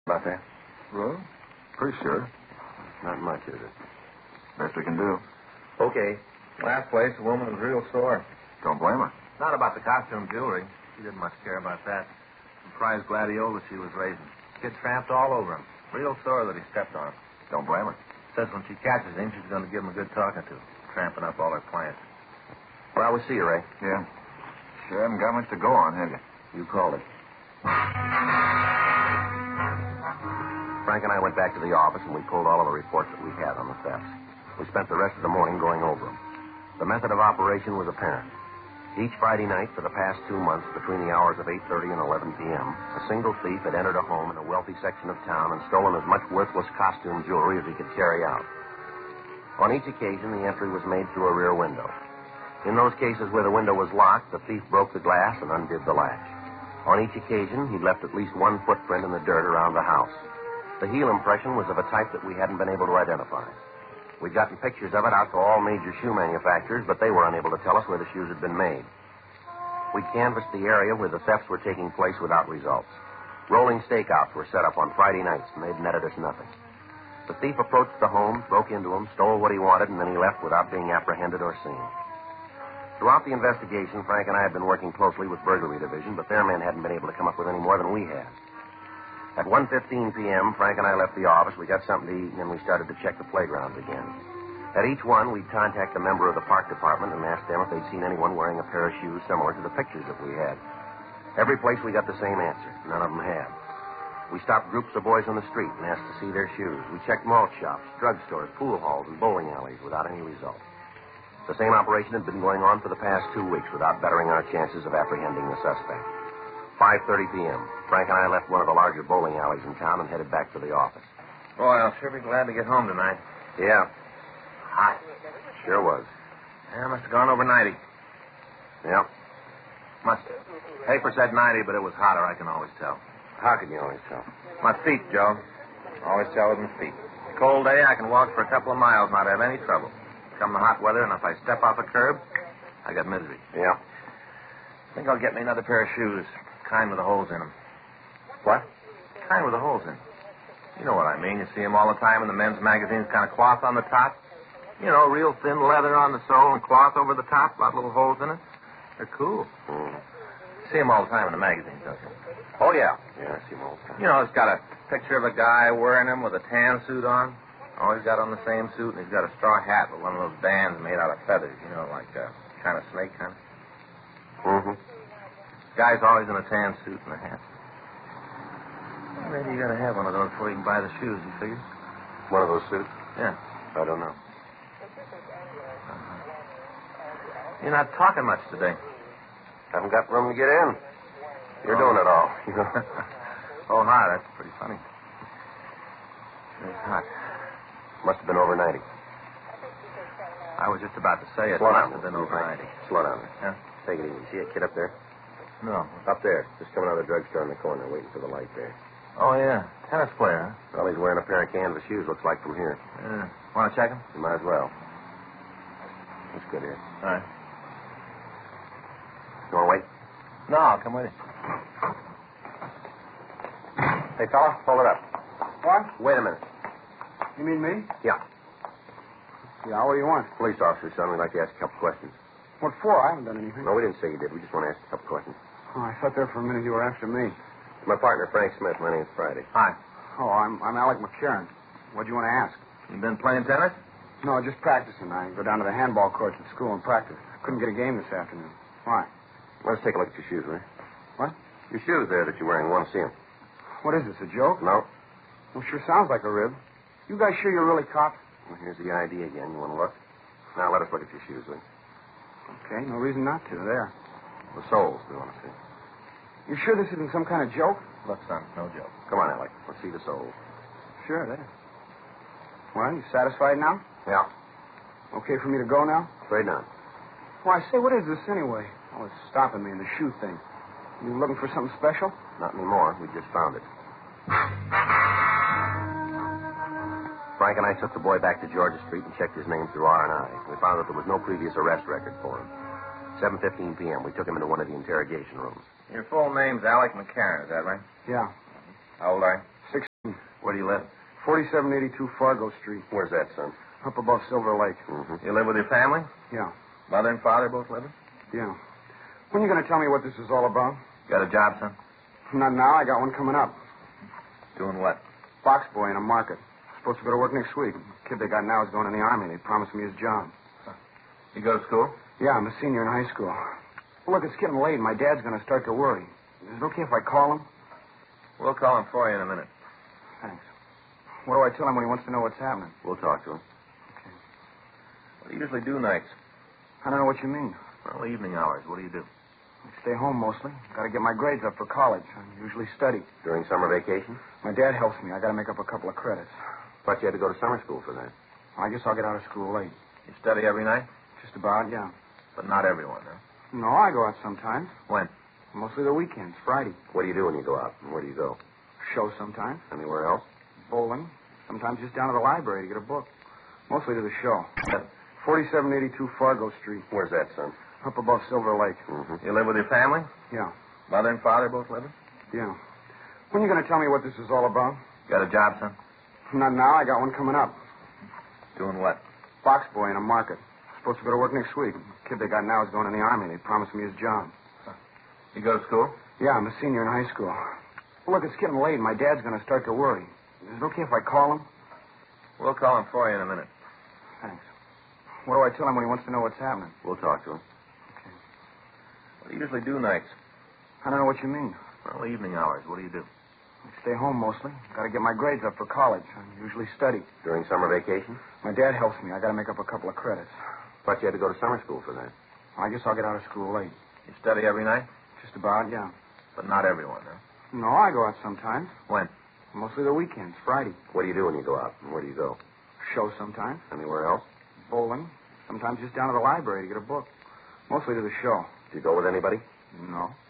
About that? Well, pretty sure. Not much, is it? Best we can do. Okay. Last place, the woman was real sore. Don't blame her. Not about the costume jewelry. She didn't much care about that. Some prize gladiolas she was raising. Kid tramped all over him. Real sore that he stepped on him. Don't blame her. Says when she catches him, she's going to give him a good talking to. Tramping up all her plants. Well, we'll see you, Ray. Yeah. Sure haven't got much to go on, have you? You called it. Frank and I went back to the office, and we pulled all of the reports that we had on the thefts. We spent the rest of the morning going over them. The method of operation was apparent. Each Friday night for the past 2 months, between the hours of 8:30 and 11 p.m., a single thief had entered a home in a wealthy section of town and stolen as much worthless costume jewelry as he could carry out. On each occasion, the entry was made through a rear window. In those cases where the window was locked, the thief broke the glass and undid the latch. On each occasion, he'd left at least one footprint in the dirt around the house. The heel impression was of a type that we hadn't been able to identify. We'd gotten pictures of it out to all major shoe manufacturers, but they were unable to tell us where the shoes had been made. We canvassed the area where the thefts were taking place without results. Rolling stakeouts were set up on Friday nights, and they'd netted us nothing. The thief approached the home, broke into them, stole what he wanted, and then he left without being apprehended or seen. Throughout the investigation, Frank and I had been working closely with Burglary Division, but their men hadn't been able to come up with any more than we had. At 1:15 p.m., Frank and I left the office. We got something to eat, and then we started to check the playgrounds again. At each one, we'd contact a member of the park department and ask them if they'd seen anyone wearing a pair of shoes similar to the pictures that we had. Every place we got the same answer. None of them had. We stopped groups of boys on the street and asked to see their shoes. We checked malt shops, drugstores, pool halls, and bowling alleys without any result. The same operation had been going on for the past 2 weeks without bettering our chances of apprehending the suspect. 5:30 p.m. Frank and I left one of the larger bowling alleys in town and headed back to the office. Boy, I'll sure be glad to get home tonight. Yeah, Hot. sure was. Yeah, must have gone over 90. Yeah. Must have. Paper said 90, but it was hotter, I can always tell. How can you always tell? My feet, Joe. Always tell with my feet. Cold day, I can walk for a couple of miles, not have any trouble. Come the hot weather, and if I step off a curb, I got misery. Yeah. I think I'll get me another pair of shoes. Kind with the holes in them. What? Kind with the holes in. You know what I mean. You see them all the time in the men's magazines, kind of cloth on the top. You know, real thin leather on the sole and cloth over the top, a lot of little holes in it. They're cool. See them all the time in the magazines, don't you? Oh, yeah. Yeah, I see them all the time. You know, it's got a picture of a guy wearing them with a tan suit on. Always got on the same suit, and he's got a straw hat with one of those bands made out of feathers, you know, like kind of snake kind of. Mm-hmm. Guy's always in a tan suit and a hat. Maybe you gotta have one of those before you can buy the shoes, you figure? One of those suits? Yeah. I don't know. You're not talking much today. Haven't got room to get in. You're doing it all. Oh, hi, that's pretty funny. It's hot. Must have been over 90. I was just about to say it Slow must down. have been over 90. Slow down. Yeah? Take it easy. See that kid up there? No. Up there. Just coming out of the drugstore in the corner, waiting for the light there. Oh, yeah. Tennis player, huh? Well, he's wearing a pair of canvas shoes, looks like, from here. Yeah. Want to check him? You might as well. That's good here. All right. You want to wait? No, I'll come with you. Hey, fella, hold it up. What? Wait a minute. You mean me? Yeah. Yeah, what do you want? Police officer, son. We'd like to ask a couple questions. What for? I haven't done anything. No, we didn't say you did. We just want to ask a couple questions. Oh, I thought there for a minute you were after me. My partner, Frank Smith. My name's Friday. Hi. Oh, I'm Alec McCarran. What do you want to ask? You been playing tennis? No, just practicing. I go down to the handball courts at school and practice. Couldn't get a game this afternoon. Why? Let's take a look at your shoes, will you? What? Your shoes there that you're wearing. We want to see them. What is this, a joke? No. Well, sure sounds like a rib. You guys sure you're really cops? Well, here's the ID again. You want to look? Now, let us look at your shoes, will you? Okay, no reason not to. There. The soles we want to see. You sure this isn't some kind of joke? Look, son, no joke. Come on, Alec. Let's see the soles. Sure, there. Well, you satisfied now? Yeah. Okay for me to go now? Straight down. Why, say, what is this anyway? Oh, it's stopping me in the shoe thing. You looking for something special? Not anymore. We just found it. Frank and I took the boy back to Georgia Street and checked his name through R&I. We found that there was no previous arrest record for him. 7:15 p.m. We took him into one of the interrogation rooms. Your full name's Alec McCarran, is that right? Yeah. How old are you? 16. Where do you live? 4782 Fargo Street, Where's that, son? up above Silver Lake. Mm-hmm. You live with your family? Yeah, Mother and father both living? yeah. When are you going to tell me what this is all about? Got a job, son? Not now. I got one coming up. Doing what? Box boy in a market. Supposed to go to work next week. The kid they got now is going in the Army. They promised me his job. You go to school? Yeah, I'm a senior in high school. Well, look, it's getting late. My dad's going to start to worry. Is it okay if I call him? We'll call him for you in a minute. Thanks. What do I tell him when he wants to know what's happening? We'll talk to him. What do you usually do nights? I don't know what you mean. Well, evening hours. What do you do? I stay home mostly. Got to get my grades up for college. I usually study. During summer vacation? My dad helps me. I got to make up a couple of credits. Thought you had to go to summer school for that. I guess I'll get out of school late. You study every night? Just about, yeah. But not everyone, huh? No, I go out sometimes. When? Mostly the weekends, Friday. What do you do when you go out? And where do you go? Show sometimes. Anywhere else? Bowling. Sometimes just down to the library to get a book. Mostly to the show. 4782 Fargo Street, Where's that, son? up above Silver Lake. Mm-hmm. You live with your family? Yeah, Mother and father both living? yeah. When are you going to tell me what this is all about? Got a job, son? Not now. I got one coming up. Doing what? Box boy in a market. Supposed to go to work next week. The kid they got now is going in the Army. They promised me his job. You go to school? Yeah, I'm a senior in high school. Well, look, it's getting late. My dad's going to start to worry. Is it okay if I call him? We'll call him for you in a minute. Thanks. What do I tell him when he wants to know what's happening? We'll talk to him. What do you usually do nights? I don't know what you mean. Well, evening hours. What do you do? I stay home mostly. Got to get my grades up for college. I usually study. During summer vacation? My dad helps me. I got to make up a couple of credits. Thought you had to go to summer school for that. I guess I'll get out of school late. You study every night? Just about, yeah. But not everyone, huh? No, I go out sometimes. When? Mostly the weekends, Friday. What do you do when you go out? And where do you go? Show sometimes. Anywhere else? Bowling. Sometimes just down to the library to get a book. Mostly to the show. Do you go with anybody? No.